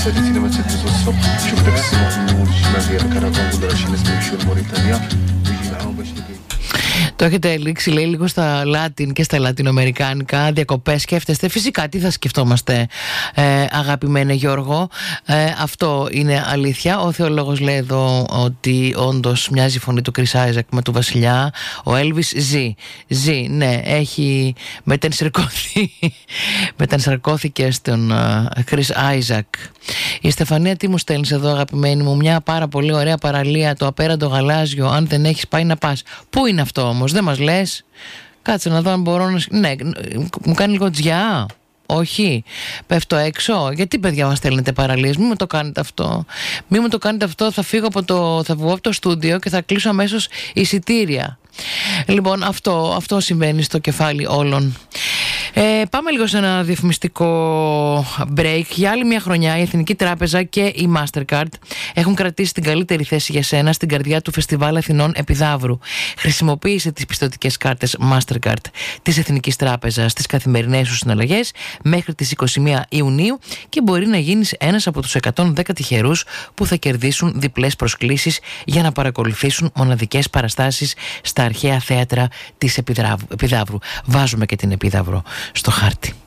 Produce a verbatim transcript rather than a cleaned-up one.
Το έχετε λήξει, λέει, λίγο στα Λάτιν και στα λατινοαμερικάνικα διακοπές σκέφτεστε. Φυσικά, τι θα σκεφτόμαστε, ε, αγαπημένε Γιώργο. ε, Αυτό είναι αλήθεια. Ο θεολόγος λέει εδώ ότι όντως μοιάζει η φωνή του Chris Isaac με του Βασιλιά. Ο Elvis ζει, ζει, ναι, έχει μετενσαρκώθη μετενσαρκώθηκε στον uh, Chris Isaac. Η Στεφανία τι μου στέλνεις εδώ, αγαπημένη μου? Μια πάρα πολύ ωραία παραλία, το απέραντο γαλάζιο. Αν δεν έχεις πάει να πας. Πού είναι αυτό όμως, δεν μας λες? Κάτσε να δω αν μπορώ να... Ναι, μου κάνει λίγο τζιά. Όχι, πέφτω έξω. Γιατί, παιδιά, μας στέλνετε παραλίες? Μην μου το κάνετε αυτό. Μην μου το κάνετε αυτό. Θα φύγω από το, θα βγω από το στούντιο και θα κλείσω αμέσως εισιτήρια. Λοιπόν, αυτό, αυτό συμβαίνει στο κεφάλι όλων. Ε, πάμε λίγο σε ένα διαφημιστικό break. Για άλλη μια χρονιά η Εθνική Τράπεζα και η Mastercard έχουν κρατήσει την καλύτερη θέση για σένα στην καρδιά του Φεστιβάλ Αθηνών Επιδαύρου. Χρησιμοποίησε τις πιστωτικές κάρτες Mastercard της Εθνικής Τράπεζας στις καθημερινές σου συναλλαγές μέχρι τις είκοσι μία Ιουνίου και μπορεί να γίνεις ένας από τους εκατόν δέκα τυχερούς που θα κερδίσουν διπλές προσκλήσεις για να παρακολουθήσουν μοναδικές παραστάσεις στα αρχαία θέατρα της Επιδαύρου. Βάζουμε και την Επίδαυρο στο χάρτη.